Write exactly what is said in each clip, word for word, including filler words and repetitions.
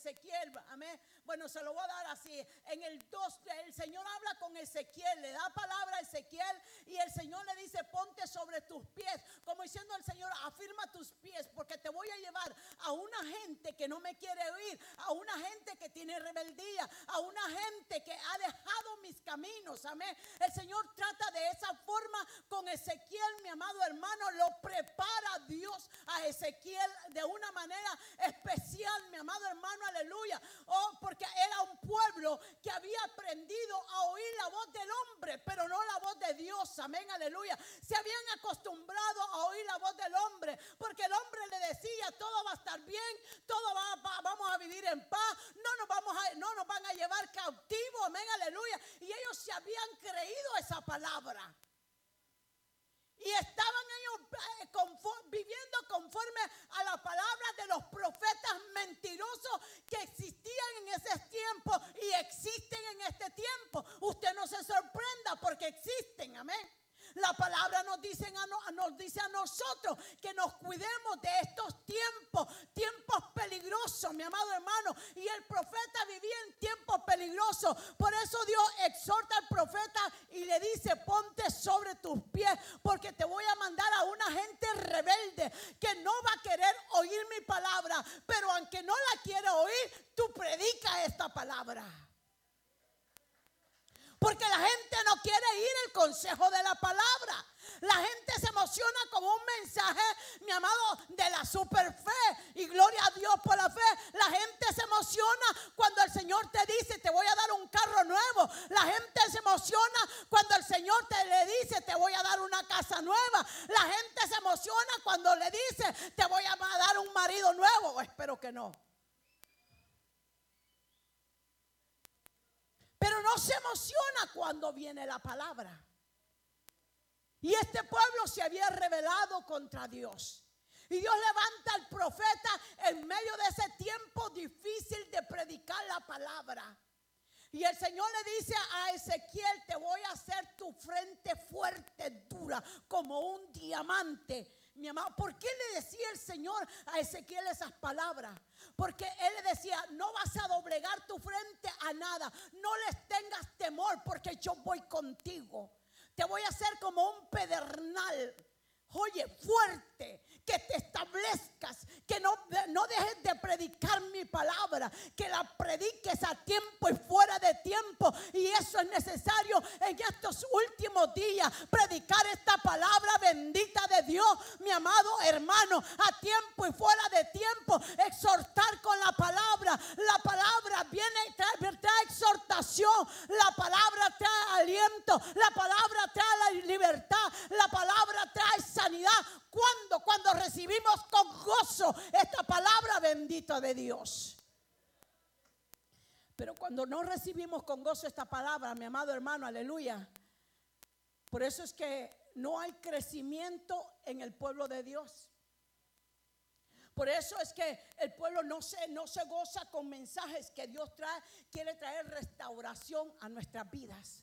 Ezequiel, amén. Bueno, se lo voy a dar así. En el dos, el Señor habla con Ezequiel, le da palabra a Ezequiel y el Señor le dice: ponte sobre tus pies, como diciendo el Señor: afirma tus pies, porque te voy a llevar a una gente que no me quiere oír, a una gente que tiene rebeldía, a una gente que ha dejado mis caminos, amén. El Señor trata de esa forma con Ezequiel, mi amado hermano. Lo prepara Dios a Ezequiel de una manera especial, mi amado hermano, aleluya. Oh, porque era un pueblo que había aprendido a oír la voz del hombre, pero no la voz de Dios, amén, aleluya. Se habían acostumbrado a oír la voz del hombre, porque el hombre le decía: todo va a estar bien, todo va, va vamos a vivir en paz, no nos vamos a, no nos van a llevar cautivos, amén, aleluya. Y ellos se habían creído esa palabra. Y estaban ellos eh, conforme, viviendo conforme a la palabra de los profetas mentirosos que existían en ese tiempo y existen en este tiempo. Usted no se sorprenda, porque existen, amén. La palabra nos dice, a, nos dice a nosotros que nos cuidemos de estos tiempos, tiempos peligrosos, mi amado hermano. Y el profeta vivía en tiempos peligrosos. Por eso Dios exhorta al profeta y le dice: ponte sobre tus pies, porque te voy a mandar a una gente rebelde que no va a querer oír mi palabra. Pero aunque no la quiera oír, tú predica esta palabra. Porque la gente no quiere ir el consejo de la palabra. La gente se emociona con un mensaje, mi amado, de la super fe. Y gloria a Dios por la fe. La gente se emociona cuando el Señor te dice: te voy a dar un carro nuevo. La gente se emociona cuando el Señor te le dice: te voy a dar una casa nueva. La gente se emociona cuando le dice: te voy a dar un marido nuevo. Espero que no. Pero no se emociona cuando viene la palabra. Y este pueblo se había rebelado contra Dios. Y Dios levanta al profeta en medio de ese tiempo difícil de predicar la palabra. Y el Señor le dice a Ezequiel: te voy a hacer tu frente fuerte, dura, como un diamante. Mi amado, ¿por qué le decía el Señor a Ezequiel esas palabras? Porque Él le decía: no vas a doblegar tu frente a nada, no les tengas temor, porque yo voy contigo. Te voy a hacer como un pedernal, oye, fuerte, que te establezcas, que no, no dejes de predicar mi palabra, que la prediques a tiempo y fuera de tiempo. Y eso es necesario en estos últimos días, predicar esta palabra bendita de Dios, mi amado hermano, a tiempo y fuera de tiempo, exhortar con la palabra. La palabra viene, trae, trae exhortación, la palabra trae aliento, la palabra trae la libertad, la palabra trae sanidad. ¿Cuándo? Cuando recibimos con gozo esta palabra bendita de Dios. Pero cuando no recibimos con gozo esta palabra, mi amado hermano, aleluya. Por eso es que no hay crecimiento en el pueblo de Dios. Por eso es que el pueblo no se, no se goza con mensajes que Dios trae, quiere traer restauración a nuestras vidas.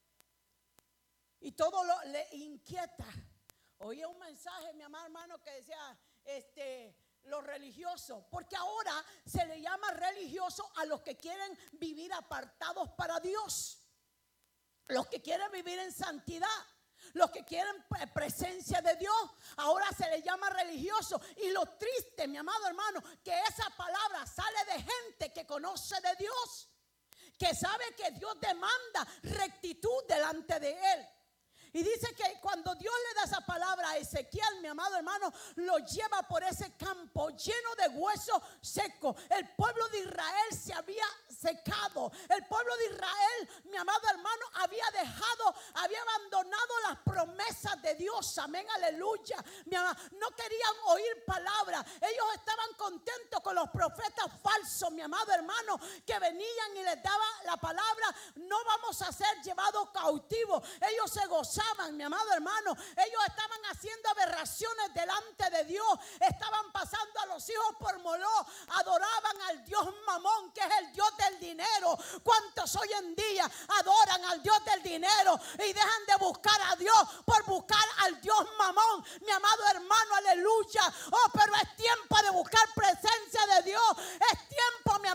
Y todo lo, le inquieta. Oí un mensaje, mi amado hermano, que decía, este, los religiosos, porque ahora se le llama religioso a los que quieren vivir apartados para Dios, los que quieren vivir en santidad, los que quieren presencia de Dios. Ahora se le llama religioso. Y lo triste, mi amado hermano, que esa palabra sale de gente que conoce de Dios, que sabe que Dios demanda rectitud delante de Él. Y dice que cuando Dios le da esa palabra a Ezequiel, mi amado hermano, lo lleva por ese campo lleno de huesos secos. El pueblo de Israel se había secado. El pueblo de Israel, mi amado hermano, había dejado, había abandonado las promesas de Dios. Amén, aleluya. Mi amado, no querían oír palabra. Ellos estaban contentos con los profetas falsos, mi amado hermano, que venían y les daba la palabra: no vamos a ser llevados cautivos. Ellos se gozaban, mi amado hermano. Ellos estaban haciendo aberraciones delante de Dios. Estaban pasando a los hijos por Moloc. Adoraban al Dios Mamón, que es el Dios del dinero. ¿Cuántos hoy en día adoran al Dios del dinero y dejan de buscar a Dios por buscar al Dios Mamón? Mi amado hermano, aleluya. Oh, pero es tiempo de buscar